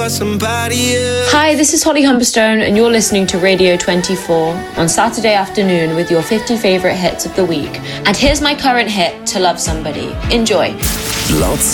Hi, this is Holly Humberstone, and you're listening to Radio 24 on Saturday afternoon with your 50 favourite hits of the week. And here's my current hit, To Love Somebody. Enjoy. Laut